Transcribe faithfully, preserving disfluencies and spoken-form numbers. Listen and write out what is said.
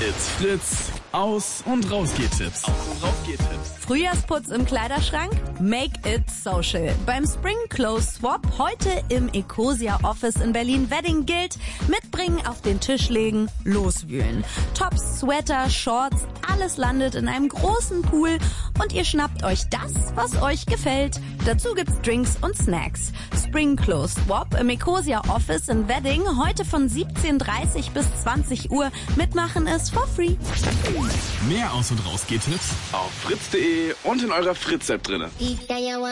It's Fritz. Aus- und Rausgeht-Tipps. Aus- und Rausgeht-Tipps. Frühjahrsputz im Kleiderschrank? Make it social. Beim Spring Clothes Swap heute im Ecosia Office in Berlin-Wedding gilt: mitbringen, auf den Tisch legen, loswühlen. Tops, Sweater, Shorts, alles landet in einem großen Pool und ihr schnappt euch das, was euch gefällt. Dazu gibt's Drinks und Snacks. Spring Clothes Swap im Ecosia Office in Wedding heute von siebzehn Uhr dreißig bis zwanzig Uhr. Mitmachen ist for free. Mehr Aus- und Rausgeht-Tipps auf fritz punkt de und in eurer Fritz-App drinne.